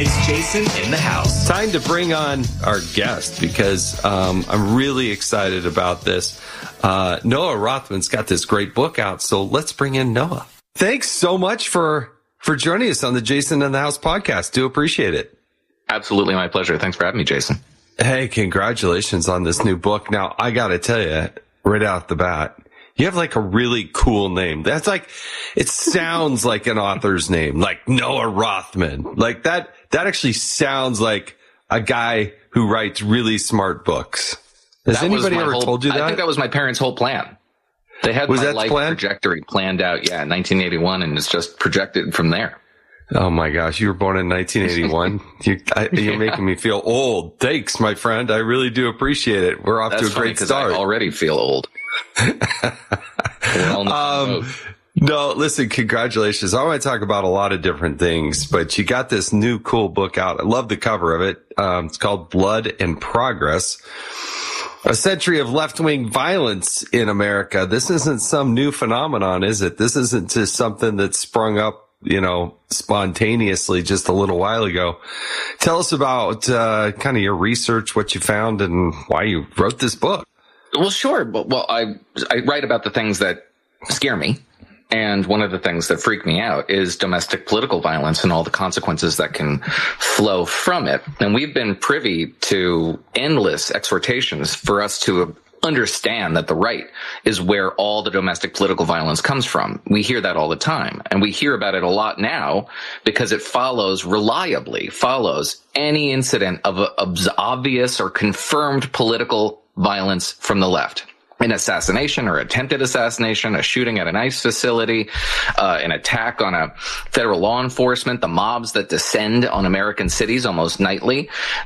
It's Jason in the house. Time to bring on our guest because I'm really excited about this. Noah Rothman's got this great book out, so let's bring in Noah. Thanks so much for joining us on the Jason in the House podcast. Do appreciate it. Absolutely my pleasure. Thanks for having me, Jason. Hey, congratulations on this new book. Now, I got to tell you, right off the bat, you have like a really cool name. That's like, it sounds like an author's name, like Noah Rothman. Like that actually sounds like a guy who writes really smart books. Has anybody ever told you that? I think that was my parents' whole plan. They had my life trajectory planned out, in 1981, and it's just projected from there. Oh my gosh, you were born in 1981? You're making me feel old. Thanks, my friend. I really do appreciate it. We're off to a great start. I already feel old. No, listen, congratulations. I want to talk about a lot of different things, but you got this new cool book out. I love the cover of it. It's called Blood and Progress. A century of left-wing violence in America. This isn't some new phenomenon, is it? This isn't just something that sprung up, spontaneously just a little while ago. Tell us about kind of your research, what you found, and why you wrote this book. Well, sure. Well, I write about the things that scare me. And one of the things that freak me out is domestic political violence and all the consequences that can flow from it. And we've been privy to endless exhortations for us to understand that the right is where all the domestic political violence comes from. We hear that all the time. And we hear about it a lot now because it reliably follows any incident of obvious or confirmed political violence from the left. An assassination or attempted assassination, a shooting at an ICE facility, an attack on a federal law enforcement, the mobs that descend on American cities almost nightly.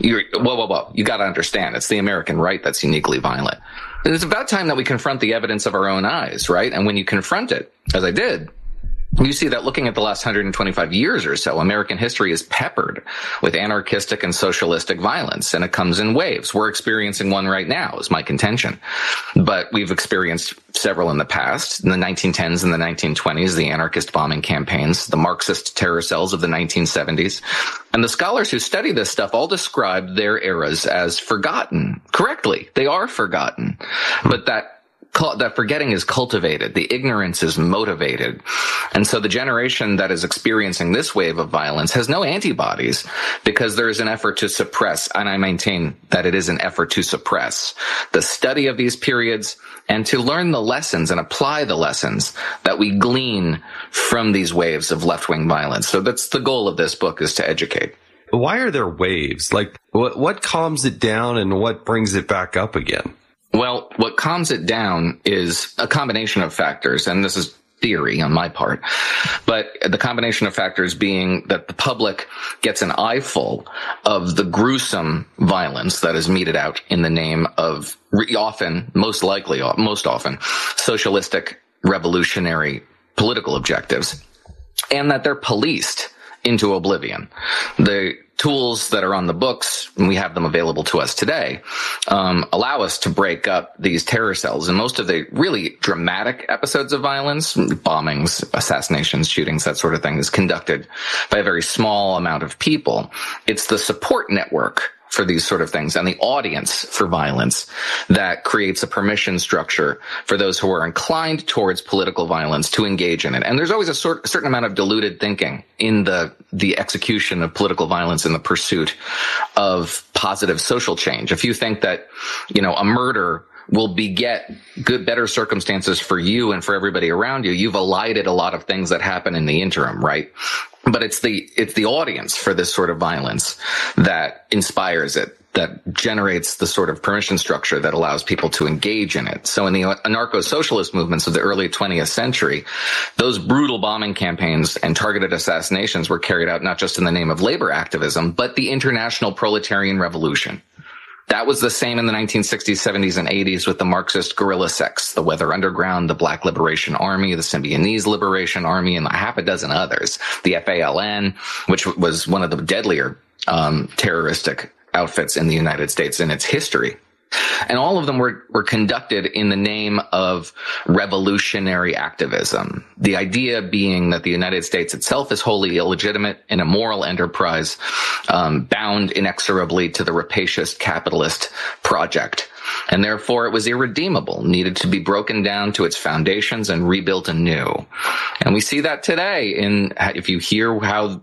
Whoa. You got to understand, it's the American right that's uniquely violent. And it's about time that we confront the evidence of our own eyes, right? And when you confront it, as I did, you see that looking at the last 125 years or so, American history is peppered with anarchistic and socialistic violence, and it comes in waves. We're experiencing one right now, is my contention. But we've experienced several in the past, in the 1910s and the 1920s, the anarchist bombing campaigns, the Marxist terror cells of the 1970s. And the scholars who study this stuff all describe their eras as forgotten. Correctly, they are forgotten. But that forgetting is cultivated. The ignorance is motivated. And so the generation that is experiencing this wave of violence has no antibodies because there is an effort to suppress, and I maintain that it is an effort to suppress the study of these periods and to learn the lessons and apply the lessons that we glean from these waves of left-wing violence. So that's the goal of this book, is to educate. Why are there waves? Like, what calms it down and what brings it back up again? Well, what calms it down is a combination of factors, and this is theory on my part, but the combination of factors being that the public gets an eyeful of the gruesome violence that is meted out in the name of most often, socialistic, revolutionary political objectives, and that they're policed into oblivion. The tools that are on the books, and we have them available to us today, allow us to break up these terror cells. And most of the really dramatic episodes of violence, bombings, assassinations, shootings, that sort of thing, is conducted by a very small amount of people. It's the support network for these sort of things and the audience for violence that creates a permission structure for those who are inclined towards political violence to engage in it. And there's always a certain amount of diluted thinking in the execution of political violence in the pursuit of positive social change. If you think that, a murder will beget better circumstances for you and for everybody around you, you've elided a lot of things that happen in the interim, right? But it's the audience for this sort of violence that inspires it, that generates the sort of permission structure that allows people to engage in it. So in the anarcho-socialist movements of the early 20th century, those brutal bombing campaigns and targeted assassinations were carried out not just in the name of labor activism, but the international proletarian revolution. That was the same in the 1960s, 70s, and 80s with the Marxist guerrilla sects, the Weather Underground, the Black Liberation Army, the Symbionese Liberation Army, and a half a dozen others. The FALN, which was one of the deadlier terroristic outfits in the United States in its history. And all of them were conducted in the name of revolutionary activism. The idea being that the United States itself is wholly illegitimate and a moral enterprise, bound inexorably to the rapacious capitalist project. And therefore it was irredeemable, needed to be broken down to its foundations and rebuilt anew. And we see that today if you hear how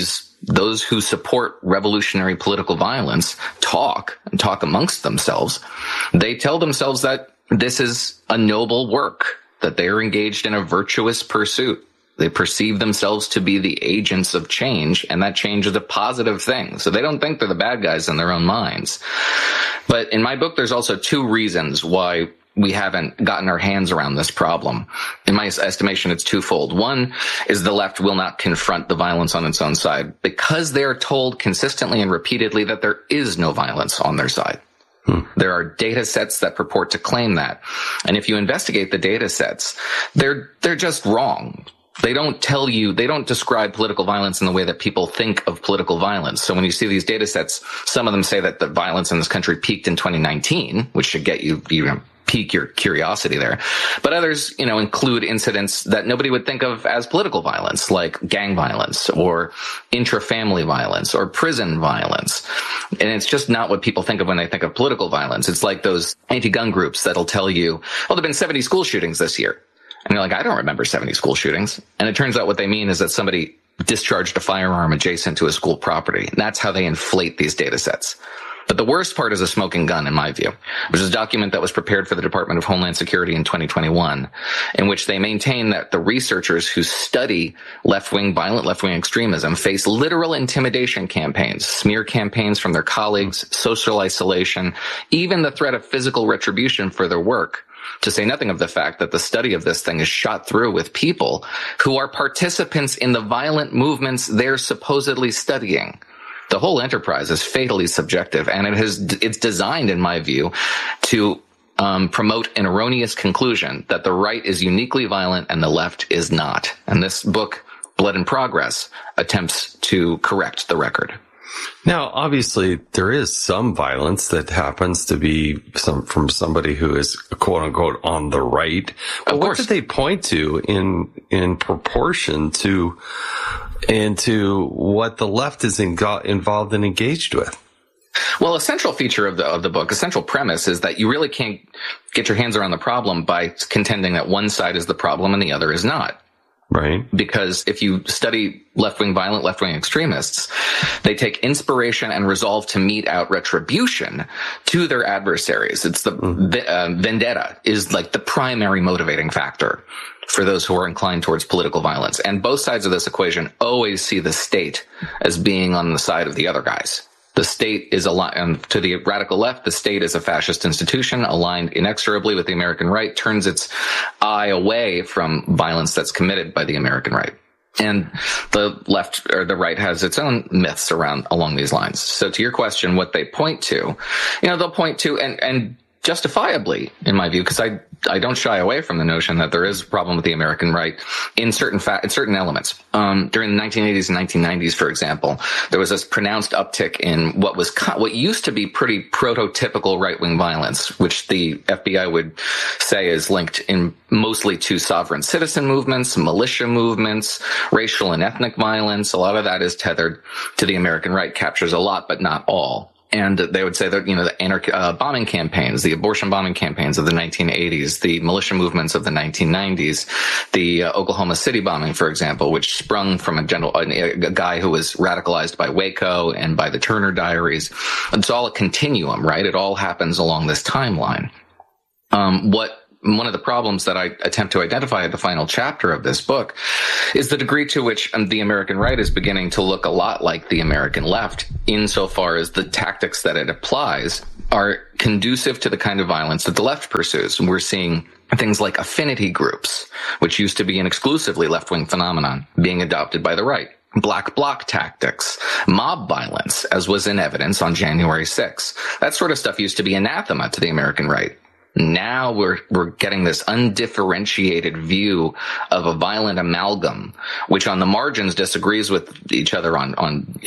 those who support revolutionary political violence talk amongst themselves, they tell themselves that this is a noble work, that they are engaged in a virtuous pursuit. They perceive themselves to be the agents of change, and that change is a positive thing. So they don't think they're the bad guys in their own minds. But in my book, there's also two reasons why we haven't gotten our hands around this problem. In my estimation, it's twofold. One is the left will not confront the violence on its own side because they're told consistently and repeatedly that there is no violence on their side. There are data sets that purport to claim that. And if you investigate the data sets, they're just wrong. They don't describe political violence in the way that people think of political violence. So when you see these data sets, some of them say that the violence in this country peaked in 2019, which should get you pique your curiosity there. But others, include incidents that nobody would think of as political violence, like gang violence or intra-family violence or prison violence. And it's just not what people think of when they think of political violence. It's like those anti-gun groups that'll tell you, oh, there've been 70 school shootings this year. And you're like, I don't remember 70 school shootings. And it turns out what they mean is that somebody discharged a firearm adjacent to a school property. And that's how they inflate these data sets. But the worst part is a smoking gun, in my view, which is a document that was prepared for the Department of Homeland Security in 2021, in which they maintain that the researchers who study violent left-wing extremism face literal intimidation campaigns, smear campaigns from their colleagues, social isolation, even the threat of physical retribution for their work. To say nothing of the fact that the study of this thing is shot through with people who are participants in the violent movements they're supposedly studying. The whole enterprise is fatally subjective, and it's designed, in my view, to promote an erroneous conclusion that the right is uniquely violent and the left is not. And this book, Blood and Progress, attempts to correct the record. Now, obviously, there is some violence that happens to be from somebody who is quote unquote on the right. But what did they point to in proportion to what the left is involved and engaged with? Well, a central feature of the book, a central premise, is that you really can't get your hands around the problem by contending that one side is the problem and the other is not. Right. Because if you study left-wing extremists, they take inspiration and resolve to mete out retribution to their adversaries. It's vendetta is like the primary motivating factor for those who are inclined towards political violence. And both sides of this equation always see the state as being on the side of the other guys. The state is aligned to the radical left. The state is a fascist institution aligned inexorably with the American right, turns its eye away from violence that's committed by the American right. And the left or the right has its own myths along these lines. So to your question, what they point to, they'll point to and justifiably, in my view, because I don't shy away from the notion that there is a problem with the American right in certain elements. During the 1980s and 1990s, for example, there was this pronounced uptick in what used to be pretty prototypical right-wing violence, which the FBI would say is linked in mostly to sovereign citizen movements, militia movements, racial and ethnic violence. A lot of that is tethered to the American right, captures a lot, but not all. And they would say that, the bombing campaigns, the abortion bombing campaigns of the 1980s, the militia movements of the 1990s, the Oklahoma City bombing, for example, which sprung from a guy who was radicalized by Waco and by the Turner Diaries. It's all a continuum, right? It all happens along this timeline. One of the problems that I attempt to identify at the final chapter of this book is the degree to which the American right is beginning to look a lot like the American left insofar as the tactics that it applies are conducive to the kind of violence that the left pursues. And we're seeing things like affinity groups, which used to be an exclusively left-wing phenomenon, being adopted by the right. Black bloc tactics, mob violence, as was in evidence on January 6th. That sort of stuff used to be anathema to the American right. Now we're getting this undifferentiated view of a violent amalgam, which on the margins disagrees with each other on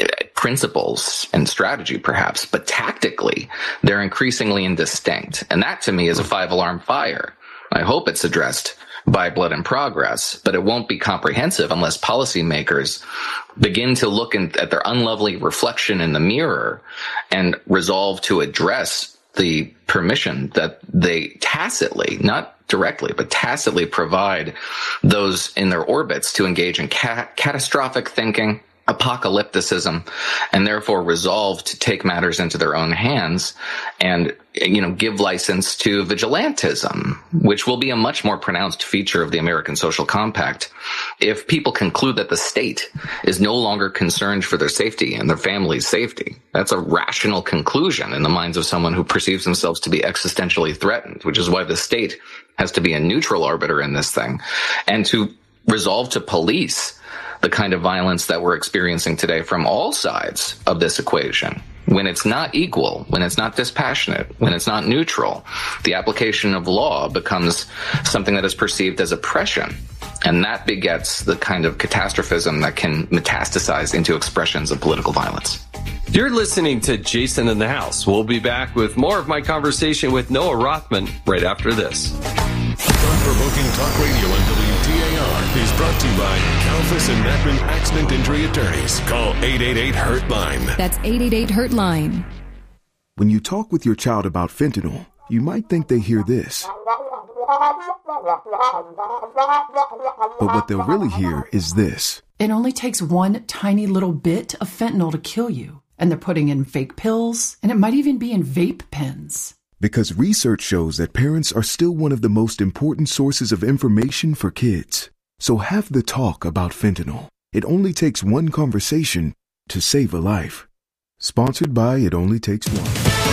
principles and strategy, perhaps, but tactically, they're increasingly indistinct. And that, to me, is a 5-alarm fire. I hope it's addressed by Blood and Progress, but it won't be comprehensive unless policymakers begin to look at their unlovely reflection in the mirror and resolve to address the permission that they tacitly, not directly, but tacitly provide those in their orbits to engage in catastrophic thinking, apocalypticism, and therefore resolve to take matters into their own hands and, give license to vigilantism, which will be a much more pronounced feature of the American Social Compact if people conclude that the state is no longer concerned for their safety and their family's safety. That's a rational conclusion in the minds of someone who perceives themselves to be existentially threatened, which is why the state has to be a neutral arbiter in this thing and to resolve to police the kind of violence that we're experiencing today from all sides of this equation. When it's not equal, when it's not dispassionate, when it's not neutral, the application of law becomes something that is perceived as oppression. And that begets the kind of catastrophism that can metastasize into expressions of political violence. You're listening to Jason in the House. We'll be back with more of my conversation with Noah Rothman right after this. Thought-provoking talk radio on WTAR is brought to you by Kalfas and Natman Accident Injury Attorneys. Call 888-HURT-LINE. That's 888-HURT-LINE. When you talk with your child about fentanyl, you might think they hear this. But what they'll really hear is this. It only takes one tiny little bit of fentanyl to kill you. And they're putting in fake pills, and it might even be in vape pens. Because research shows that parents are still one of the most important sources of information for kids. So have the talk about fentanyl. It only takes one conversation to save a life. Sponsored by It Only Takes One.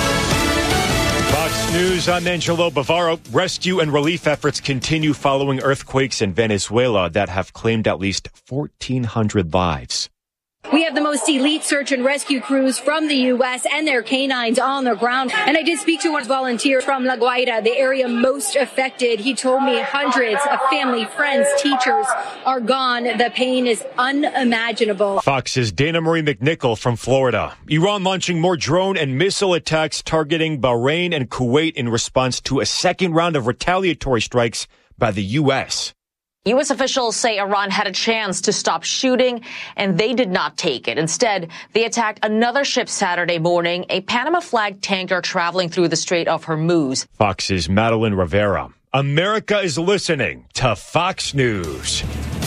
Fox News, I'm Angelo Bavaro. Rescue and relief efforts continue following earthquakes in Venezuela that have claimed at least 1,400 lives. We have the most elite search and rescue crews from the U.S. and their canines on the ground. And I did speak to one volunteer from La Guaira, the area most affected. He told me hundreds of family, friends, teachers are gone. The pain is unimaginable. Fox's Dana Marie McNichol from Florida. Iran launching more drone and missile attacks targeting Bahrain and Kuwait in response to a second round of retaliatory strikes by the U.S. U.S. officials say Iran had a chance to stop shooting, and they did not take it. Instead, they attacked another ship Saturday morning, a Panama-flagged tanker traveling through the Strait of Hormuz. Fox's Madeline Rivera. America is listening to Fox News.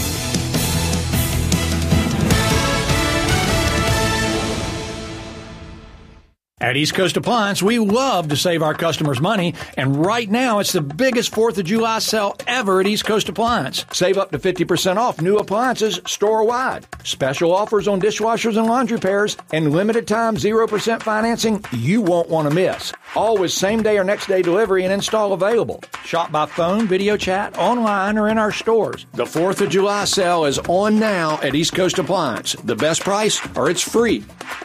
At East Coast Appliance, we love to save our customers money, and right now it's the biggest 4th of July sale ever at East Coast Appliance. Save up to 50% off new appliances store-wide. Special offers on dishwashers and laundry pairs, and limited time 0% financing you won't want to miss. Always same-day or next-day delivery and install available. Shop by phone, video chat, online, or in our stores. The 4th of July sale is on now at East Coast Appliance. The best price, or it's free.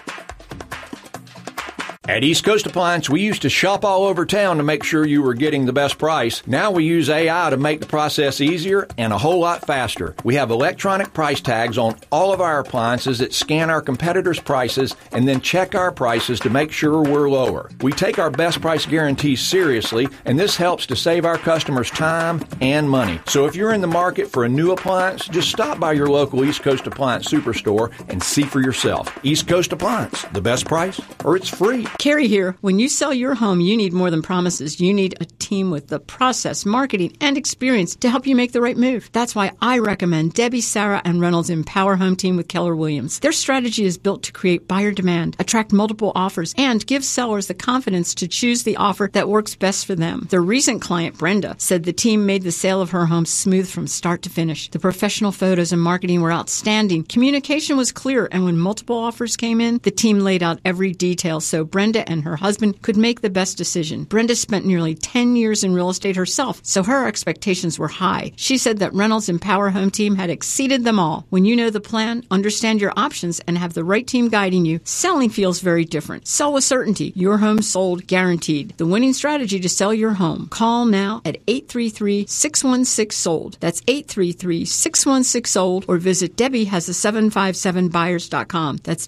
At East Coast Appliance, we used to shop all over town to make sure you were getting the best price. Now we use AI to make the process easier and a whole lot faster. We have electronic price tags on all of our appliances that scan our competitors' prices and then check our prices to make sure we're lower. We take our best price guarantees seriously, and this helps to save our customers time and money. So if you're in the market for a new appliance, just stop by your local East Coast Appliance Superstore and see for yourself. East Coast Appliance, the best price, or it's free. Carrie here. When you sell your home, you need more than promises. You need a team with the process, marketing, and experience to help you make the right move. That's why I recommend Debbie, Sarah, and Reynolds' Empower Home Team with Keller Williams. Their strategy is built to create buyer demand, attract multiple offers, and give sellers the confidence to choose the offer that works best for them. Their recent client, Brenda, said the team made the sale of her home smooth from start to finish. The professional photos and marketing were outstanding. Communication was clear, and when multiple offers came in, the team laid out every detail so Brenda Brenda and her husband could make the best decision. Brenda spent nearly 10 years in real estate herself, so her expectations were high. She said that Reynolds Empower Home Team had exceeded them all. When you know the plan, understand your options, and have the right team guiding you, selling feels very different. Sell with certainty. Your home sold guaranteed. The winning strategy to sell your home. Call now at 833-616-SOLD. That's 833-616-SOLD, or visit DebbieHasA757buyers.com. That's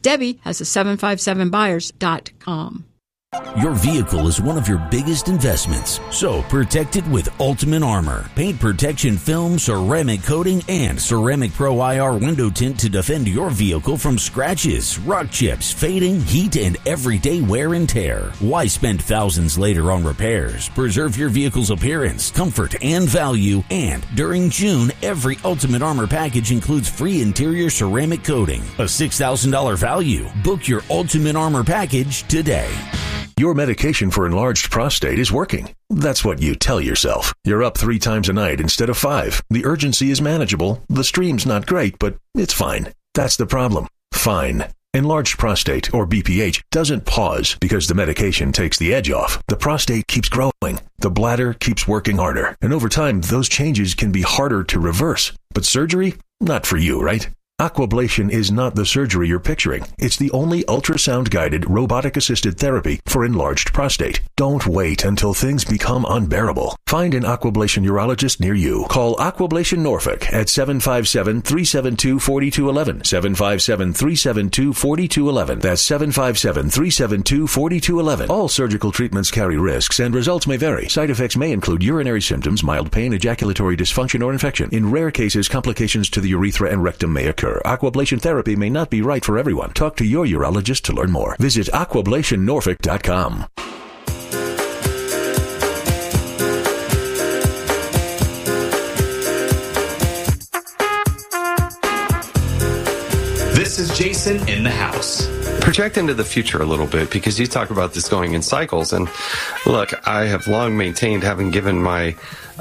DebbieHasA757buyers.com. Your vehicle is one of your biggest investments, so protect it with Ultimate Armor. Paint protection film, ceramic coating, and Ceramic Pro IR window tint to defend your vehicle from scratches, rock chips, fading, heat, and everyday wear and tear. Why spend thousands later on repairs? Preserve your vehicle's appearance, comfort, and value. And during June, every Ultimate Armor package includes free interior ceramic coating, a $6,000 value. Book your Ultimate Armor package today. Your medication for enlarged prostate is working. That's what you tell yourself. You're up 3 times a night instead of 5. The urgency is manageable. The stream's not great, but it's fine. That's the problem. Fine. Enlarged prostate, or BPH, doesn't pause because the medication takes the edge off. The prostate keeps growing. The bladder keeps working harder. And over time, those changes can be harder to reverse. But surgery? Not for you, right? Aquablation is not the surgery you're picturing. It's the only ultrasound-guided, robotic-assisted therapy for enlarged prostate. Don't wait until things become unbearable. Find an Aquablation urologist near you. Call Aquablation Norfolk at 757-372-4211. 757-372-4211. That's 757-372-4211. All surgical treatments carry risks, and results may vary. Side effects may include urinary symptoms, mild pain, ejaculatory dysfunction, or infection. In rare cases, complications to the urethra and rectum may occur. Aquablation therapy may not be right for everyone. Talk to your urologist to learn more. Visit aquablationnorfolk.com. This is Jason in the house. Project into the future a little bit, because you talk about this going in cycles. And look, I have long maintained, having given my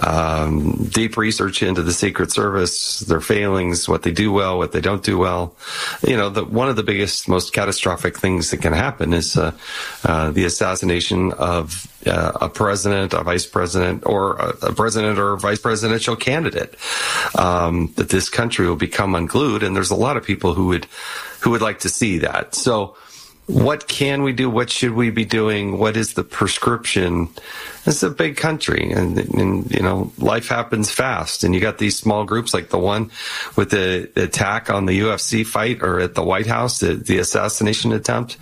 deep research into the Secret Service, their failings, what they do well, what they don't do well. You know, one of the biggest, most catastrophic things that can happen is the assassination of a president, a vice president, or a president or vice presidential candidate. That this country will become unglued, and there's a lot of people who would like to see that. So what can we do? What should we be doing? What is the prescription? It's a big country, and you know, life happens fast, and you got these small groups like the one with the attack on the UFC fight, or at the White House, the assassination attempt.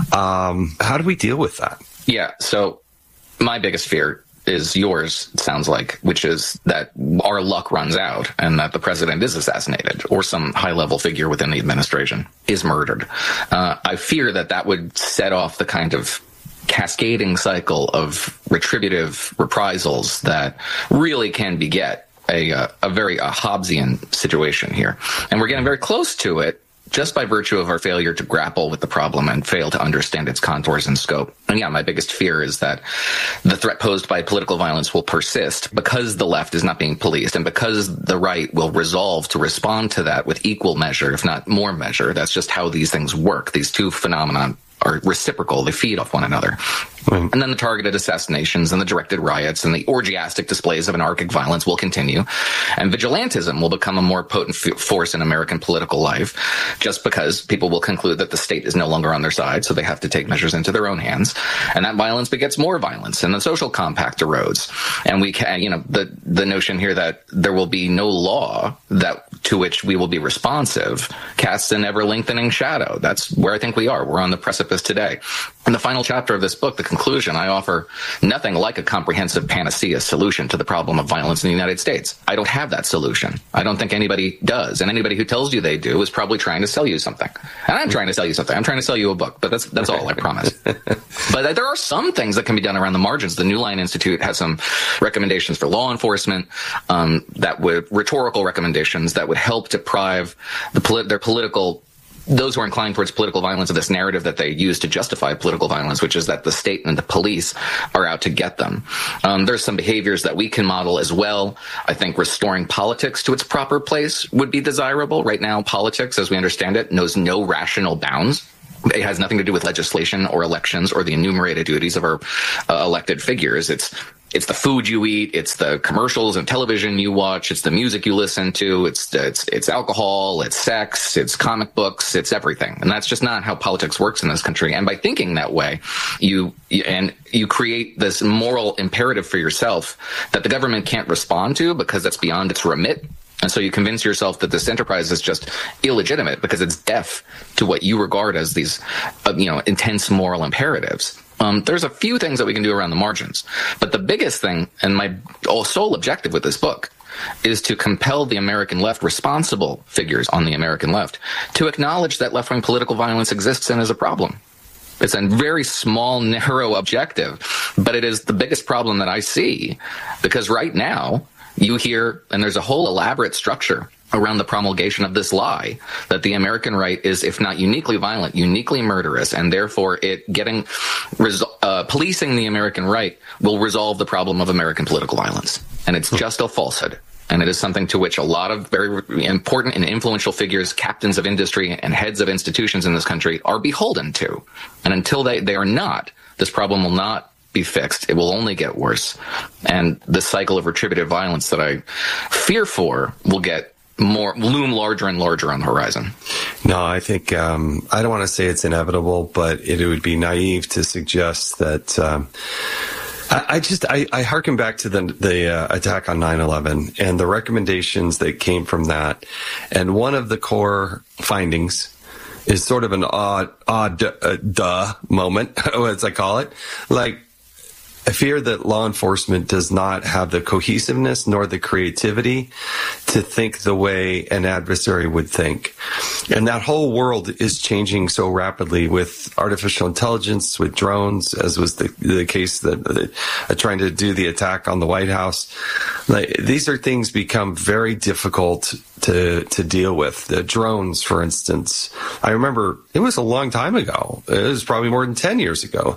How do we deal with that? Yeah. So my biggest fear is yours, it sounds like, which is that our luck runs out and that the president is assassinated, or some high-level figure within the administration is murdered. I fear that would set off the kind of cascading cycle of retributive reprisals that really can beget a Hobbesian situation here. And we're getting very close to it, just by virtue of our failure to grapple with the problem and fail to understand its contours and scope. And yeah, my biggest fear is that the threat posed by political violence will persist because the left is not being policed, and because the right will resolve to respond to that with equal measure, if not more measure. That's just how these things work. These two phenomena are reciprocal. They feed off one another. And then the targeted assassinations and the directed riots and the orgiastic displays of anarchic violence will continue. And vigilantism will become a more potent force in American political life, just because people will conclude that the state is no longer on their side, so they have to take measures into their own hands. And that violence begets more violence, and the social compact erodes. And we can, you know, the notion here that there will be no law to which we will be responsive casts an ever lengthening shadow. That's where I think we are. We're on the precipice today. In the final chapter of this book, the conclusion, I offer nothing like a comprehensive panacea solution to the problem of violence in the United States. I don't have that solution. I don't think anybody does. And anybody who tells you they do is probably trying to sell you something. And I'm trying to sell you something. I'm trying to sell you a book, but that's all, I promise. But there are some things that can be done around the margins. The New Line Institute has some recommendations for law enforcement, rhetorical recommendations that would help deprive those who are inclined towards political violence of this narrative that they use to justify political violence, which is that the state and the police are out to get them. There's some behaviors that we can model as well. I think restoring politics to its proper place would be desirable. Right now, politics, as we understand it, knows no rational bounds. It has nothing to do with legislation or elections or the enumerated duties of our elected figures. It's the food you eat, it's the commercials and television you watch, it's the music you listen to, it's alcohol, it's sex, it's comic books, it's everything. And that's just not how politics works in this country. And by thinking that way, you create this moral imperative for yourself that the government can't respond to because that's beyond its remit. And so you convince yourself that this enterprise is just illegitimate because it's deaf to what you regard as these, intense moral imperatives. There's a few things that we can do around the margins, but the biggest thing, and my sole objective with this book, is to compel the American left, responsible figures on the American left, to acknowledge that left-wing political violence exists and is a problem. It's a very small, narrow objective, but it is the biggest problem that I see, because right now you hear, and there's a whole elaborate structure around the promulgation of this lie that the American right is, if not uniquely violent, uniquely murderous, and therefore policing the American right will resolve the problem of American political violence. And it's just a falsehood. And it is something to which a lot of very important and influential figures, captains of industry and heads of institutions in this country are beholden to. And until they are not, this problem will not be fixed. It will only get worse. And the cycle of retributive violence that I fear for will loom larger and larger on the horizon. No, I think, I don't want to say it's inevitable, but it would be naive to suggest that, I hearken back to the attack on 9/11 and the recommendations that came from that. And one of the core findings is sort of an duh moment, as I call it. Like, I fear that law enforcement does not have the cohesiveness nor the creativity to think the way an adversary would think. And that whole world is changing so rapidly with artificial intelligence, with drones, as was the case that trying to do the attack on the White House. Like, these are things become very difficult to deal with. The drones, for instance, I remember it was a long time ago. It was probably more than 10 years ago.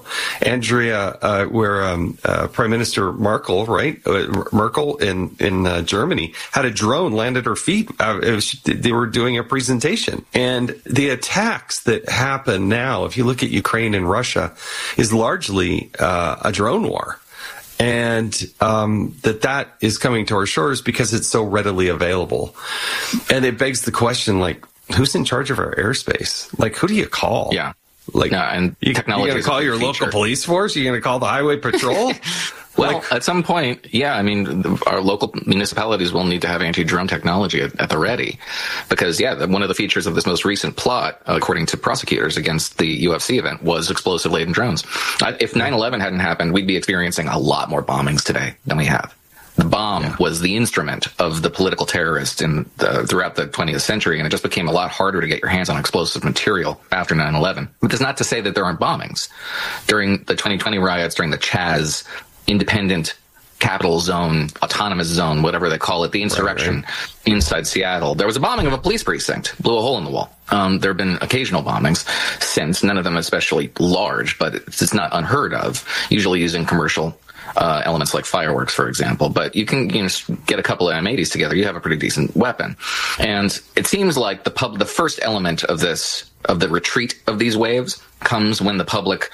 Andrea, where Prime Minister Merkel, right? Merkel in Germany had a drone land at her feet. They were doing a presentation. And the attacks that happen now, if you look at Ukraine and Russia, is largely a drone war. And that is coming to our shores because it's so readily available. And it begs the question, like, who's in charge of our airspace? Like, who do you call? Yeah. Like, and technology. You're going to call your local police force? You're going to call the highway patrol? Well, at some point, yeah, I mean, our local municipalities will need to have anti-drone technology at the ready. Because, yeah, one of the features of this most recent plot, according to prosecutors against the UFC event, was explosive-laden drones. If 9/11 hadn't happened, we'd be experiencing a lot more bombings today than we have. The bomb was the instrument of the political terrorist throughout the 20th century, and it just became a lot harder to get your hands on explosive material after 9/11. Which is not to say that there aren't bombings. During the 2020 riots, during the Chaz Independent Capital Zone, Autonomous Zone, whatever they call it, the insurrection inside Seattle, there was a bombing of a police precinct, blew a hole in the wall. There have been occasional bombings since, none of them especially large, but it's not unheard of, usually using commercial elements like fireworks, for example. But you can get a couple of M80s together, you have a pretty decent weapon. And it seems like the first element of the retreat of these waves comes when the public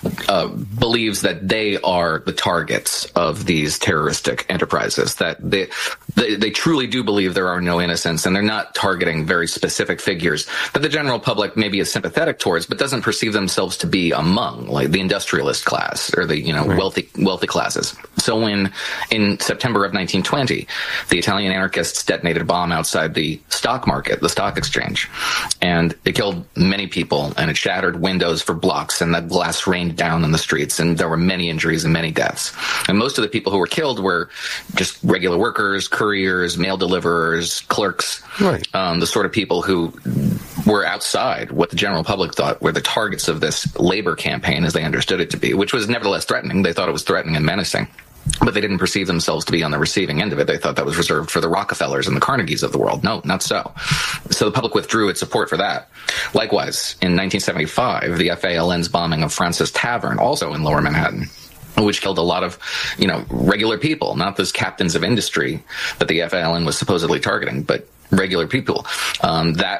believes that they are the targets of these terroristic enterprises, that they truly do believe there are no innocents, and they're not targeting very specific figures that the general public maybe is sympathetic towards, but doesn't perceive themselves to be among, like the industrialist class or the wealthy classes. So when in September of 1920, the Italian anarchists detonated a bomb outside the stock market, the stock exchange, and it killed many people and it shattered windows for blocks, and that glass rained down on the streets, and there were many injuries and many deaths. And most of the people who were killed were just regular workers, couriers, mail deliverers, clerks, the sort of people who were outside what the general public thought were the targets of this labor campaign as they understood it to be, which was nevertheless threatening. They thought it was threatening and menacing. But they didn't perceive themselves to be on the receiving end of it. They thought that was reserved for the Rockefellers and the Carnegies of the world. No, not so. So the public withdrew its support for that. Likewise, in 1975, the FALN's bombing of Francis Tavern, also in Lower Manhattan, which killed a lot of, regular people, not those captains of industry that the FALN was supposedly targeting, but regular people. That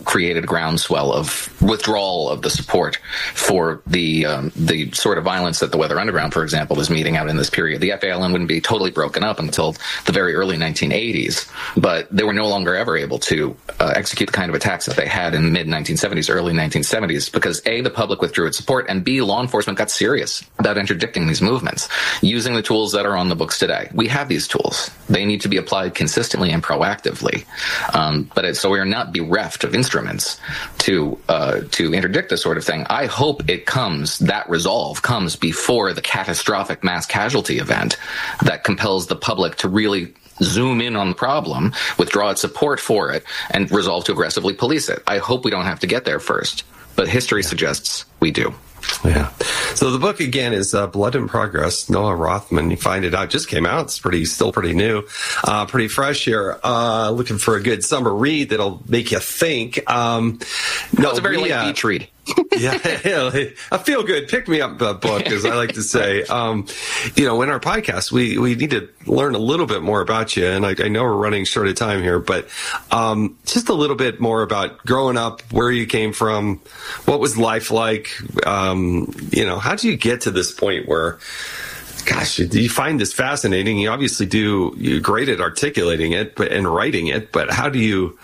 created a groundswell of withdrawal of the support for the sort of violence that the Weather Underground, for example, was meting out in this period. The FALN wouldn't be totally broken up until the very early 1980s, but they were no longer ever able to execute the kind of attacks that they had in the mid-1970s, early 1970s, because A, the public withdrew its support, and B, law enforcement got serious about interdicting these movements, using the tools that are on the books today. We have these tools. They need to be applied consistently and proactively. So we are not bereft of instruments to interdict this sort of thing. I hope that resolve comes before the catastrophic mass casualty event that compels the public to really zoom in on the problem, withdraw its support for it, and resolve to aggressively police it. I hope we don't have to get there first, but history suggests we do. Yeah. So the book again is Blood in Progress. Noah Rothman. You find it out. Just came out. It's still pretty new, pretty fresh here. Looking for a good summer read that'll make you think. It's a very late beach read. Yeah, a feel good pick me up book, as I like to say. In our podcast, we need to learn a little bit more about you, and I know we're running short of time here, but just a little bit more about growing up, where you came from, what was life like. How do you get to this point where, gosh, you find this fascinating? You obviously you're great at articulating it and writing it, but how did you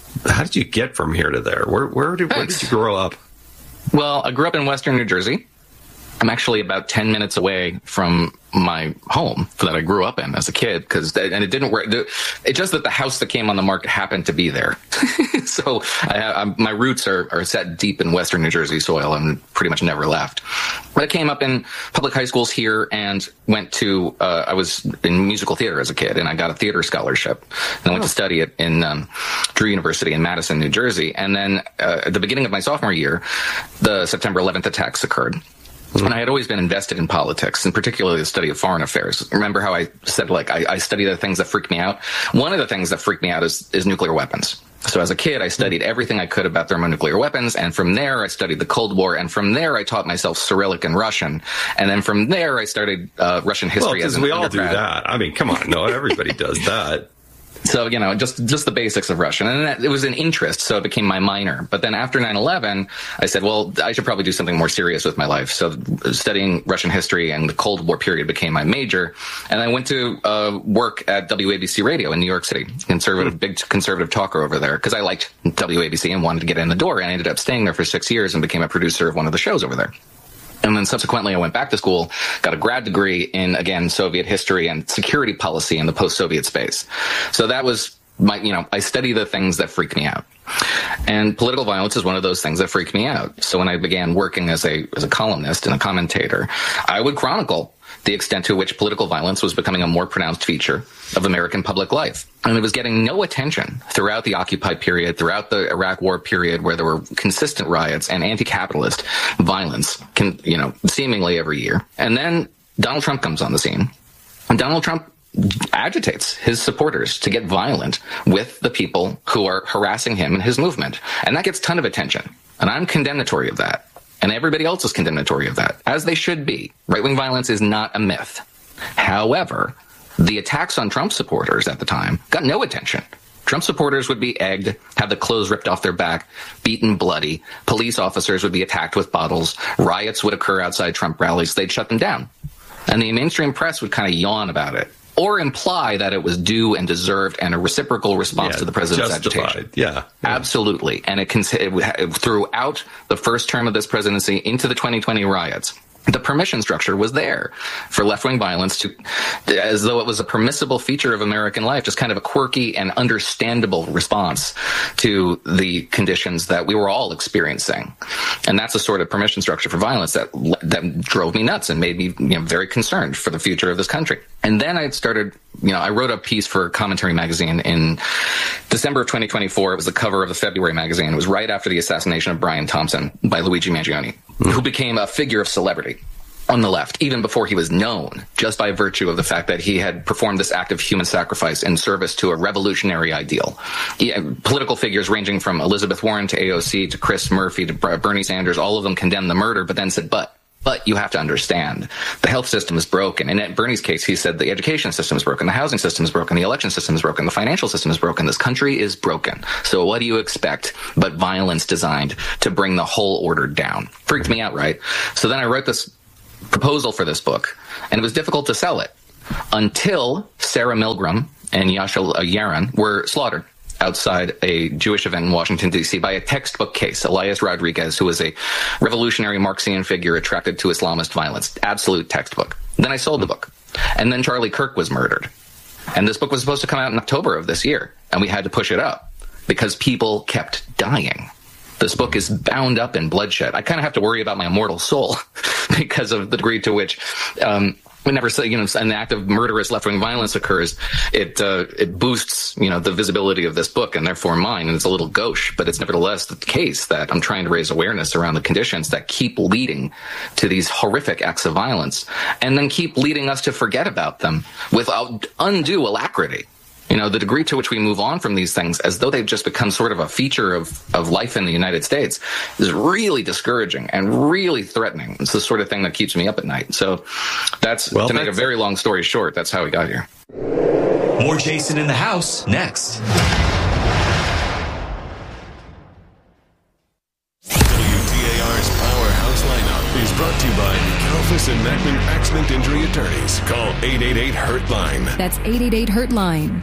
get from here to there? Where did you grow up? Well, I grew up in Western New Jersey. I'm actually about 10 minutes away from my home that I grew up in as a kid, and it didn't work. It's just that the house that came on the market happened to be there. So my roots are set deep in Western New Jersey soil and pretty much never left. But I came up in public high schools here and went to, I was in musical theater as a kid, and I got a theater scholarship. And I went to study it in Drew University in Madison, New Jersey. And then at the beginning of my sophomore year, the September 11th attacks occurred. And I had always been invested in politics, and particularly the study of foreign affairs. Remember how I said, I study the things that freak me out? One of the things that freak me out is nuclear weapons. So as a kid, I studied everything I could about thermonuclear weapons, and from there I studied the Cold War, and from there I taught myself Cyrillic and Russian, and then from there I started Russian history as an undergrad. We all do that. I mean, come on, no, everybody does that. So, just the basics of Russian. And it was an interest, so it became my minor. But then after 9/11, I said, well, I should probably do something more serious with my life. So studying Russian history and the Cold War period became my major. And I went to work at WABC Radio in New York City, big conservative talker over there, because I liked WABC and wanted to get in the door. And I ended up staying there for 6 years and became a producer of one of the shows over there. And then subsequently, I went back to school, got a grad degree in, again, Soviet history and security policy in the post-Soviet space. So that was I study the things that freak me out. And political violence is one of those things that freak me out. So when I began working as a columnist and a commentator, I would chronicle the extent to which political violence was becoming a more pronounced feature of American public life. And it was getting no attention throughout the Occupy period, throughout the Iraq War period, where there were consistent riots and anti-capitalist violence, seemingly every year. And then Donald Trump comes on the scene. And Donald Trump agitates his supporters to get violent with the people who are harassing him and his movement. And that gets a ton of attention. And I'm condemnatory of that. And everybody else is condemnatory of that, as they should be. Right-wing violence is not a myth. However, the attacks on Trump supporters at the time got no attention. Trump supporters would be egged, have the clothes ripped off their back, beaten bloody. Police officers would be attacked with bottles. Riots would occur outside Trump rallies. They'd shut them down. And the mainstream press would kind of yawn about it, or imply that it was due and deserved and a reciprocal response to the president's agitation. Yeah. Absolutely. And it throughout the first term of this presidency into the 2020 riots, the permission structure was there for left-wing violence as though it was a permissible feature of American life, just kind of a quirky and understandable response to the conditions that we were all experiencing. And that's a sort of permission structure for violence that drove me nuts and made me very concerned for the future of this country. And then I started, I wrote a piece for Commentary Magazine in December of 2024. It was the cover of the February magazine. It was right after the assassination of Brian Thompson by Luigi Mangione, who became a figure of celebrity on the left, even before he was known, just by virtue of the fact that he had performed this act of human sacrifice in service to a revolutionary ideal. Political figures ranging from Elizabeth Warren to AOC to Chris Murphy to Bernie Sanders, all of them condemned the murder, but then said, but But you have to understand the health system is broken. And in Bernie's case, he said the education system is broken, the housing system is broken, the election system is broken, the financial system is broken. This country is broken. So what do you expect but violence designed to bring the whole order down? Freaked me out, right? So then I wrote this proposal for this book, and it was difficult to sell it until Sarah Milgram and Yasha Yaron were slaughtered outside a Jewish event in Washington, D.C. by a textbook case, Elias Rodriguez, who was a revolutionary Marxian figure attracted to Islamist violence. Absolute textbook. Then I sold the book. And then Charlie Kirk was murdered. And this book was supposed to come out in October of this year. And we had to push it up because people kept dying. This book is bound up in bloodshed. I kind of have to worry about my immortal soul because of the degree to which whenever an act of murderous left-wing violence occurs, it boosts the visibility of this book and therefore mine, and it's a little gauche, but it's nevertheless the case that I'm trying to raise awareness around the conditions that keep leading to these horrific acts of violence, and then keep leading us to forget about them without undue alacrity. The degree to which we move on from these things as though they've just become sort of a feature of life in the United States is really discouraging and really threatening. It's the sort of thing that keeps me up at night. So to make a very long story short, that's how we got here. More Jason in the House next. WTAR's Powerhouse Lineup is brought to you by Kalfas and Mackman Accident Injury Attorneys. Call 888-HURT-LINE. That's 888-HURT-LINE.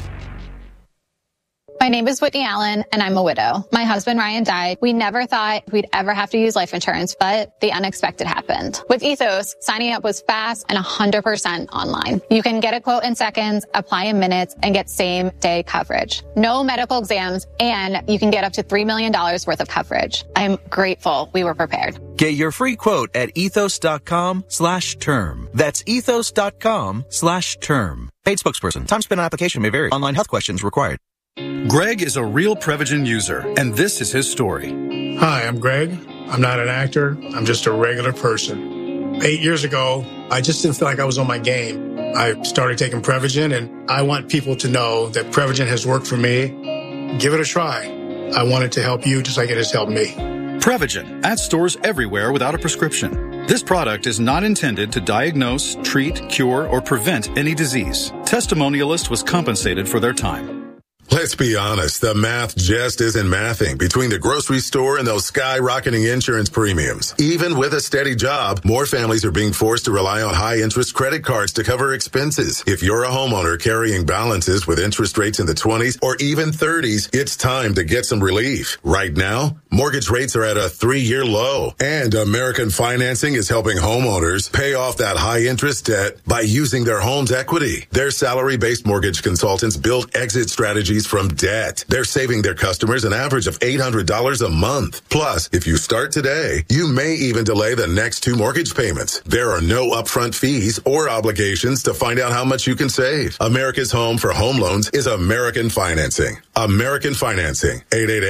My name is Whitney Allen, and I'm a widow. My husband, Ryan, died. We never thought we'd ever have to use life insurance, but the unexpected happened. With Ethos, signing up was fast and 100% online. You can get a quote in seconds, apply in minutes, and get same-day coverage. No medical exams, and you can get up to $3 million worth of coverage. I'm grateful we were prepared. Get your free quote at ethos.com/term. That's ethos.com/term. Paid spokesperson. Time spent on application may vary. Online health questions required. Greg is a real Prevagen user, and this is his story. Hi, I'm Greg. I'm not an actor. I'm just a regular person. 8 years ago, I just didn't feel like I was on my game. I started taking Prevagen, and I want people to know that Prevagen has worked for me. Give it a try. I want it to help you just like it has helped me. Prevagen, at stores everywhere without a prescription. This product is not intended to diagnose, treat, cure, or prevent any disease. Testimonialist was compensated for their time. Let's be honest, the math just isn't mathing between the grocery store and those skyrocketing insurance premiums. Even with a steady job, more families are being forced to rely on high-interest credit cards to cover expenses. If you're a homeowner carrying balances with interest rates in the 20s or even 30s, it's time to get some relief. Right now, mortgage rates are at a 3-year low, and American Financing is helping homeowners pay off that high-interest debt by using their home's equity. Their salary-based mortgage consultants build exit strategies from debt. They're saving their customers an average of $800 a month. Plus, if you start today, you may even delay the next 2 mortgage payments. There are no upfront fees or obligations to find out how much you can save. America's home for home loans is American Financing. American Financing.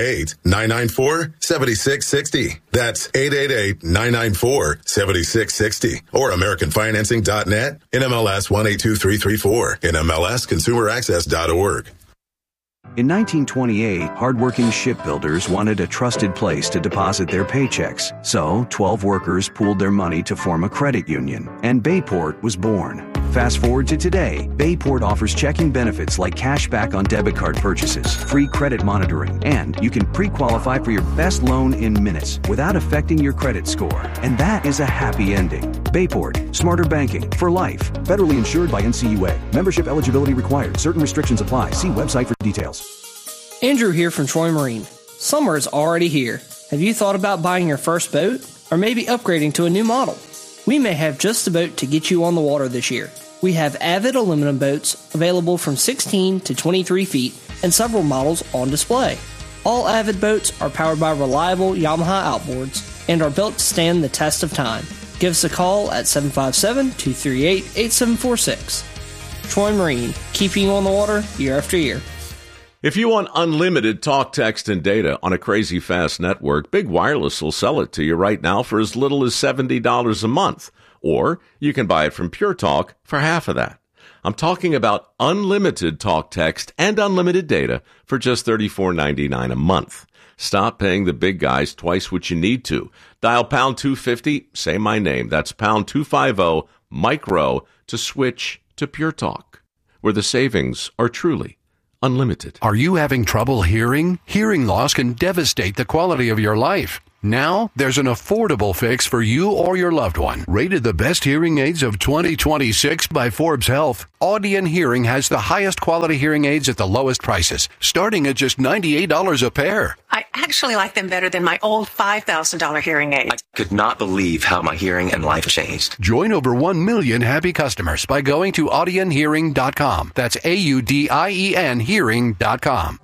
888-994-7660. That's 888-994-7660. Or AmericanFinancing.net. NMLS 182334. NMLSConsumerAccess.org. In 1928, hardworking shipbuilders wanted a trusted place to deposit their paychecks. So, 12 workers pooled their money to form a credit union, and Bayport was born. Fast forward to today, Bayport offers checking benefits like cash back on debit card purchases, free credit monitoring, and you can pre-qualify for your best loan in minutes without affecting your credit score. And that is a happy ending. Bayport, smarter banking for life. Federally insured by NCUA. Membership eligibility required. Certain restrictions apply. See website for details. Andrew here from Troy Marine. Summer is already here. Have you thought about buying your first boat? Or maybe upgrading to a new model? We may have just the boat to get you on the water this year. We have Avid aluminum boats available from 16 to 23 feet and several models on display. All Avid boats are powered by reliable Yamaha outboards and are built to stand the test of time. Give us a call at 757-238-8746. Troy Marine, keeping you on the water year after year. If you want unlimited talk, text, and data on a crazy fast network, Big Wireless will sell it to you right now for as little as $70 a month. Or you can buy it from Pure Talk for half of that. I'm talking about unlimited talk, text, and unlimited data for just $34.99 a month. Stop paying the big guys twice what you need to. Dial pound 250, say my name. That's pound 250 micro to switch to Pure Talk, where the savings are truly unlimited. Are you having trouble hearing? Hearing loss can devastate the quality of your life. Now, there's an affordable fix for you or your loved one. Rated the best hearing aids of 2026 by Forbes Health, Audion Hearing has the highest quality hearing aids at the lowest prices, starting at just $98 a pair. I actually like them better than my old $5,000 hearing aid. I could not believe how my hearing and life changed. Join over 1 million happy customers by going to audionhearing.com. That's AUDIEN hearing.com.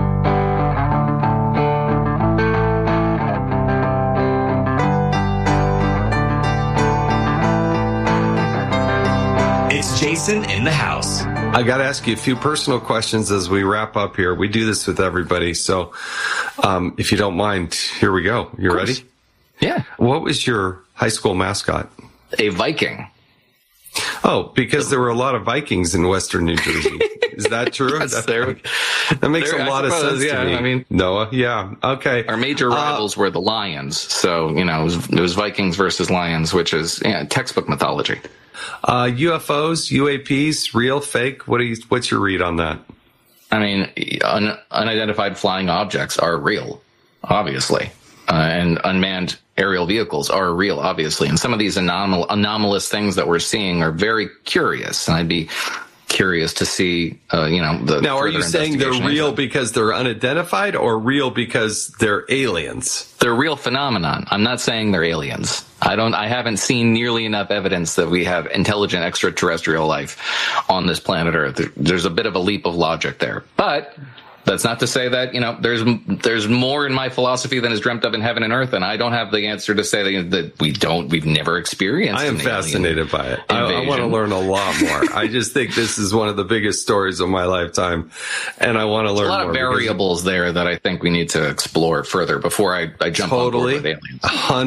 It's Jason in the house. I got to ask you a few personal questions as we wrap up here. We do this with everybody. So if you don't mind, here we go. You ready? Yeah. What was your high school mascot? A Viking. Oh, because there were a lot of Vikings in Western New Jersey. Is that true? That makes a lot of sense to me. I mean, Noah, yeah. Okay. Our major rivals were the Lions. So, it was Vikings versus Lions, which is textbook mythology. UFOs, UAPs, real, fake? What's your read on that? I mean, unidentified flying objects are real, obviously. And unmanned aerial vehicles are real, obviously. And some of these anomalous things that we're seeing are very curious. And I'd be curious to see, Now, are you saying they're real because they're unidentified or real because they're aliens? They're real phenomenon. I'm not saying they're aliens. I haven't seen nearly enough evidence that we have intelligent extraterrestrial life on this planet Earth. There's a bit of a leap of logic there. But that's not to say that, there's more in my philosophy than is dreamt of in heaven and earth, and I don't have the answer to say that we've never experienced. I am fascinated by it. I want to learn a lot more. I just think this is one of the biggest stories of my lifetime, and I want to learn more. There's a lot of variables there that I think we need to explore further before I jump on board with aliens.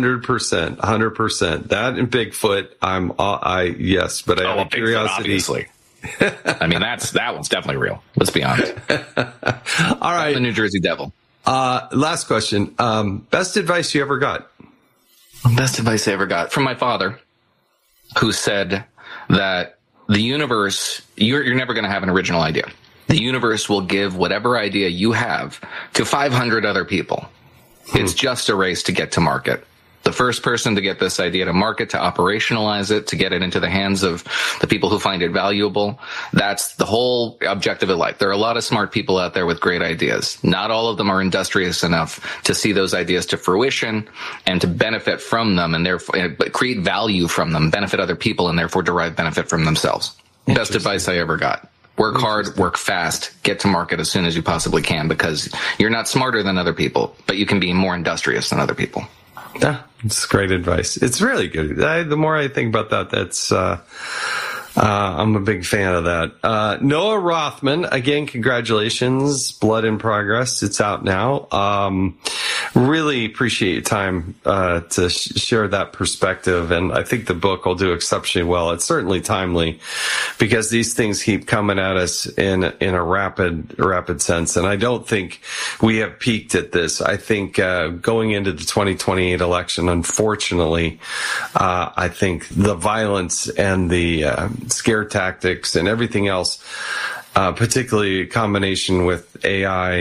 100%. That and Bigfoot, yes, but I have curiosity. Obviously. I mean, that one's definitely real. Let's be honest. All right. The New Jersey Devil. Last question. Best advice you ever got? Best advice I ever got from my father, who said that the universe, you're never going to have an original idea. The universe will give whatever idea you have to 500 other people. It's just a race to get to market. The first person to get this idea to market, to operationalize it, to get it into the hands of the people who find it valuable, that's the whole objective of life. There are a lot of smart people out there with great ideas. Not all of them are industrious enough to see those ideas to fruition and to benefit from them and therefore create value from them, benefit other people, and therefore derive benefit from themselves. Best advice I ever got. Work hard, work fast, get to market as soon as you possibly can, because you're not smarter than other people, but you can be more industrious than other people. Yeah, it's great advice. It's really good. The more I think about that, I'm a big fan of that. Noah Rothman, again, congratulations. Blood in Progress. It's out now. Really appreciate your time to share that perspective. And I think the book will do exceptionally well. It's certainly timely because these things keep coming at us in a rapid sense. And I don't think we have peaked at this. I think going into the 2028 election, unfortunately, I think the violence and the scare tactics and everything else, particularly a combination with AI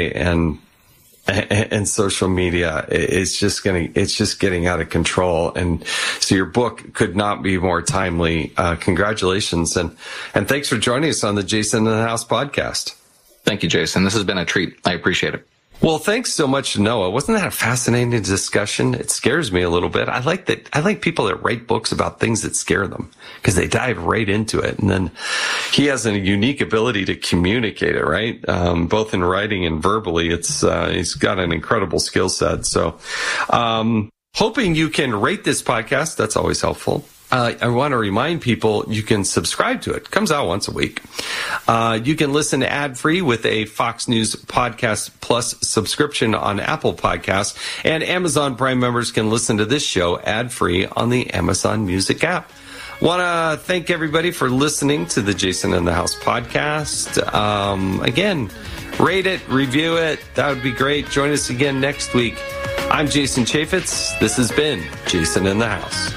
and social media, it's just getting out of control. And so your book could not be more timely. Congratulations. And thanks for joining us on the Jason in the House podcast. Thank you, Jason. This has been a treat. I appreciate it. Well, thanks so much, Noah. Wasn't that a fascinating discussion? It scares me a little bit. I like people that write books about things that scare them because they dive right into it. And then he has a unique ability to communicate it, right? Both in writing and verbally. He's got an incredible skill set. So, hoping you can rate this podcast. That's always helpful. I want to remind people you can subscribe to it. It comes out once a week. You can listen ad-free with a Fox News Podcast Plus subscription on Apple Podcasts, and Amazon Prime members can listen to this show ad-free on the Amazon Music app. Want to thank everybody for listening to the Jason in the House podcast. Again, Rate it, review it. That would be great. Join us again next week. I'm Jason Chaffetz. This has been Jason in the House.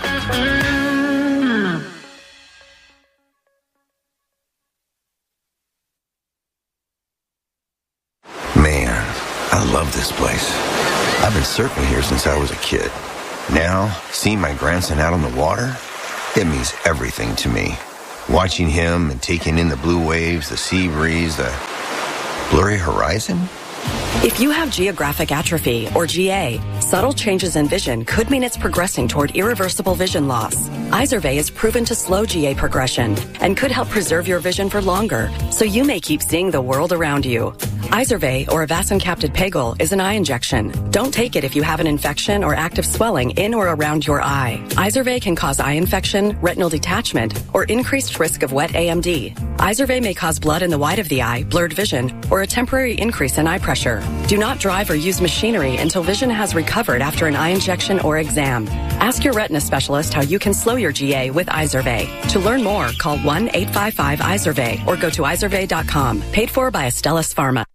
Man, I love this place. I've been surfing here since I was a kid. Now, seeing my grandson out on the water, it means everything to me. Watching him and taking in the blue waves, the sea breeze, the blurry horizon. If you have geographic atrophy, or GA, subtle changes in vision could mean it's progressing toward irreversible vision loss. Izervay is proven to slow GA progression and could help preserve your vision for longer, so you may keep seeing the world around you. Izervay, or avacincaptad pegol, is an eye injection. Don't take it if you have an infection or active swelling in or around your eye. Izervay can cause eye infection, retinal detachment, or increased risk of wet AMD. Izervay may cause blood in the white of the eye, blurred vision, or a temporary increase in eye pressure. Do not drive or use machinery until vision has recovered after an eye injection or exam. Ask your retina specialist how you can slow your GA with Izervay. To learn more, call 1-855-IZERVAY or go to izervay.com. Paid for by Astellas Pharma.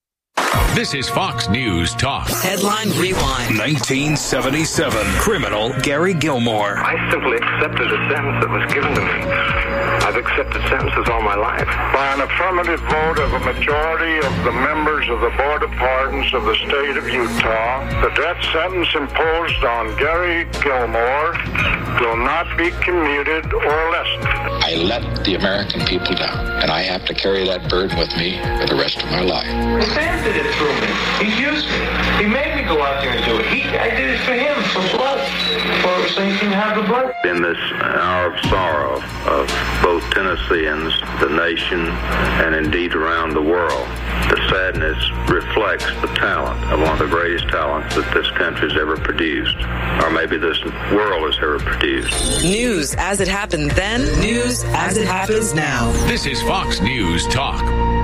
This is Fox News Talk. Headline Rewind. 1977. Criminal Gary Gilmore. I simply accepted a sentence that was given to me. I've accepted sentences all my life. By an affirmative vote of a majority of the members of the Board of Pardons of the state of Utah, the death sentence imposed on Gary Gilmore will not be commuted or lessened. I let the American people down, and I have to carry that burden with me for the rest of my life. Sam did it through me. He used me. He made me go out there and do it. I did it for him, for blood, so he can have the blood. In this hour of sorrow of both Tennesseans, the nation, and indeed around the world, the sadness reflects the talent of one of the greatest talents that this country's ever produced, or maybe this world has ever produced. News as it happened then, news as it happens now. This is Fox News Talk.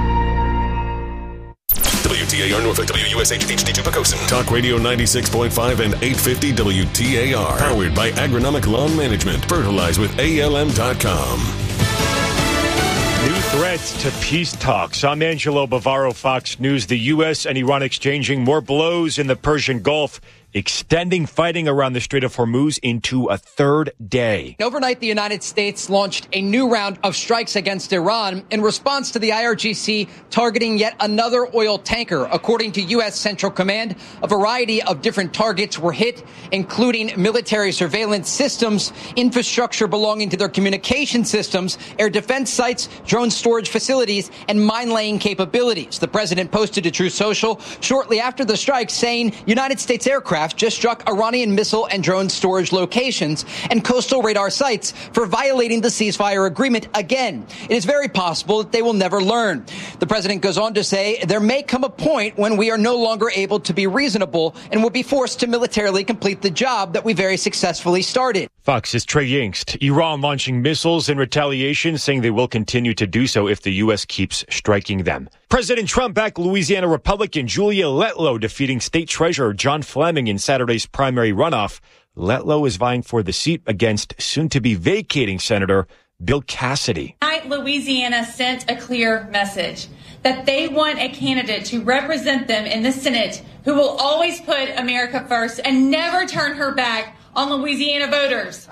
WTAR Norfolk, WUSH HD2 Pocosin. Talk Radio 96.5 and 850 WTAR. Powered by Agronomic Lawn Management. Fertilize with ALM.com. New threats to peace talks. I'm Angelo Bavaro, Fox News. The U.S. and Iran exchanging more blows in the Persian Gulf, extending fighting around the Strait of Hormuz into a third day. Overnight, the United States launched a new round of strikes against Iran in response to the IRGC targeting yet another oil tanker. According to U.S. Central Command, a variety of different targets were hit, including military surveillance systems, infrastructure belonging to their communication systems, air defense sites, drone storage facilities, and mine-laying capabilities. The president posted to Truth Social shortly after the strike saying United States aircraft just struck Iranian missile and drone storage locations and coastal radar sites for violating the ceasefire agreement again. It is very possible that they will never learn. The president goes on to say there may come a point when we are no longer able to be reasonable and will be forced to militarily complete the job that we very successfully started. Fox's Trey Yingst. Iran launching missiles in retaliation, saying they will continue to do so if the U.S. keeps striking them. President Trump-backed Louisiana Republican Julia Letlow defeating State Treasurer John Fleming in Saturday's primary runoff. Letlow is vying for the seat against soon-to-be vacating Senator Bill Cassidy. Tonight, Louisiana sent a clear message that they want a candidate to represent them in the Senate who will always put America first and never turn her back on Louisiana voters.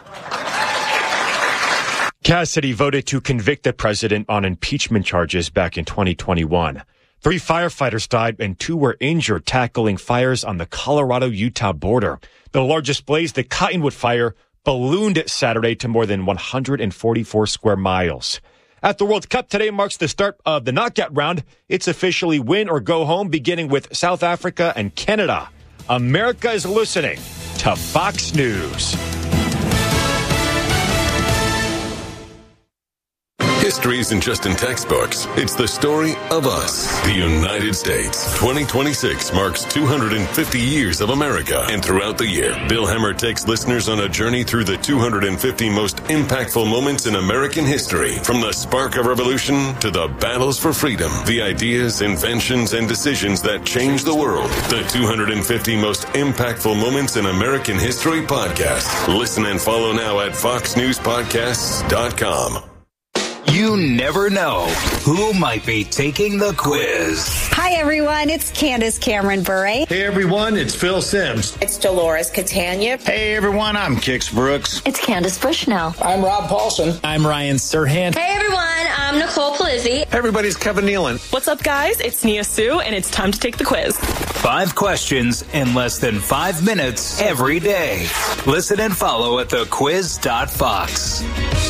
Cassidy voted to convict the president on impeachment charges back in 2021. 3 firefighters died and 2 were injured tackling fires on the Colorado-Utah border. The largest blaze, the Cottonwood Fire, ballooned Saturday to more than 144 square miles. At the World Cup, today marks the start of the knockout round. It's officially win or go home, beginning with South Africa and Canada. America is listening to Fox News. History isn't just in textbooks. It's the story of us, the United States. 2026 marks 250 years of America. And throughout the year, Bill Hemmer takes listeners on a journey through the 250 most impactful moments in American history. From the spark of revolution to the battles for freedom, the ideas, inventions, and decisions that changed the world. The 250 most impactful moments in American history podcast. Listen and follow now at foxnewspodcasts.com. You never know who might be taking the quiz. Hi, everyone. It's Candace Cameron Bure. Hey, everyone. It's Phil Sims. It's Dolores Catania. Hey, everyone. I'm Kix Brooks. It's Candace Bushnell. I'm Rob Paulson. I'm Ryan Serhant. Hey, everyone. I'm Nicole Polizzi. Hey, everybody's Kevin Nealon. What's up, guys? It's Nia Sue, and it's time to take the quiz. 5 questions in less than 5 minutes every day. Listen and follow at thequiz.fox.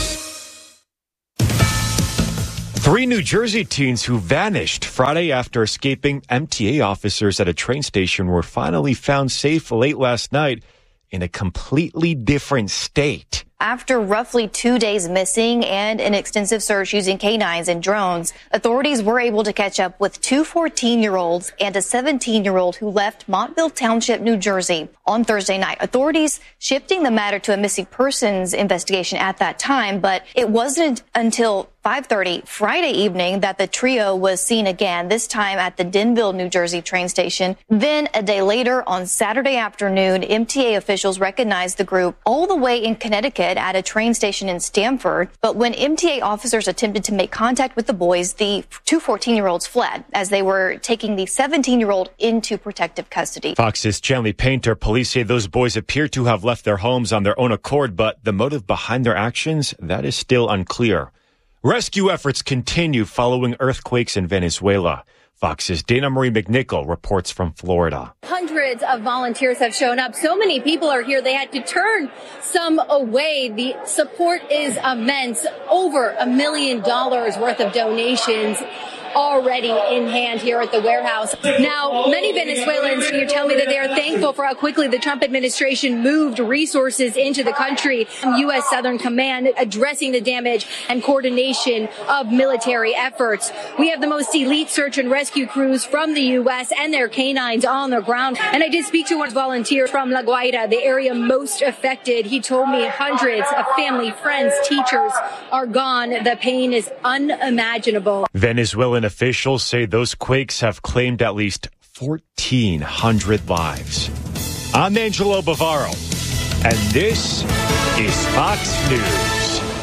3 New Jersey teens who vanished Friday after escaping MTA officers at a train station were finally found safe late last night in a completely different state. After roughly 2 days missing and an extensive search using canines and drones, authorities were able to catch up with 2 14-year-olds and a 17-year-old who left Montville Township, New Jersey on Thursday night. Authorities shifting the matter to a missing persons investigation at that time, but it wasn't until 5:30 Friday evening that the trio was seen again, this time at the Denville, New Jersey train station. Then a day later on Saturday afternoon, MTA officials recognized the group all the way in Connecticut at a train station in Stamford. But when MTA officers attempted to make contact with the boys, the 2 14-year-olds fled as they were taking the 17-year-old into protective custody. Fox's Chanley Painter, police say those boys appear to have left their homes on their own accord, but the motive behind their actions, that is still unclear. Rescue efforts continue following earthquakes in Venezuela. Fox's Dana Marie McNichol reports from Florida. Hundreds of volunteers have shown up. So many people are here, they had to turn some away. The support is immense. Over $1 million worth of donations already in hand here at the warehouse. Now, many Venezuelans here tell me that they are thankful for how quickly the Trump administration moved resources into the country. U.S. Southern Command addressing the damage and coordination of military efforts. We have the most elite search and rescue crews from the U.S. and their canines on the ground. And I did speak to one volunteer from La Guaira, the area most affected. He told me hundreds of family, friends, teachers are gone. The pain is unimaginable. Venezuelan officials say those quakes have claimed at least 1,400 lives. I'm Angelo Bavaro, and this is Fox News.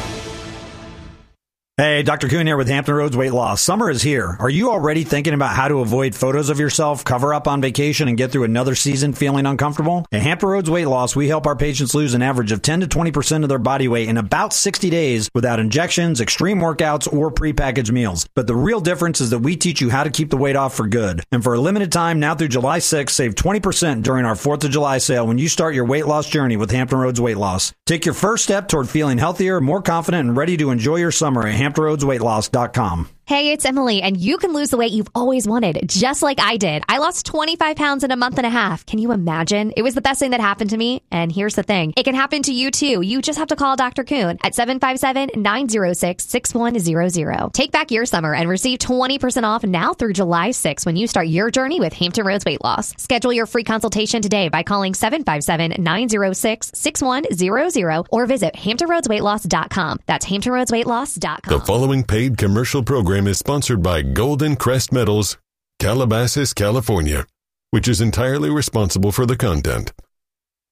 Hey, Dr. Kuhn here with Hampton Roads Weight Loss. Summer is here. Are you already thinking about how to avoid photos of yourself, cover up on vacation, and get through another season feeling uncomfortable? At Hampton Roads Weight Loss, we help our patients lose an average of 10 to 20% of their body weight in about 60 days without injections, extreme workouts, or prepackaged meals. But the real difference is that we teach you how to keep the weight off for good. And for a limited time, now through July 6th, save 20% during our 4th of July sale when you start your weight loss journey with Hampton Roads Weight Loss. Take your first step toward feeling healthier, more confident, and ready to enjoy your summer at HamptonRoadsWeightLoss.com. Hey, it's Emily, and you can lose the weight you've always wanted, just like I did. I lost 25 pounds in a month and a half. Can you imagine? It was the best thing that happened to me. And here's the thing. It can happen to you, too. You just have to call Dr. Kuhn at 757-906-6100. Take back your summer and receive 20% off now through July 6th when you start your journey with Hampton Roads Weight Loss. Schedule your free consultation today by calling 757-906-6100 or visit HamptonRoadsWeightLoss.com. That's HamptonRoadsWeightLoss.com. The following paid commercial program is sponsored by Golden Crest Metals, Calabasas, California, which is entirely responsible for the content.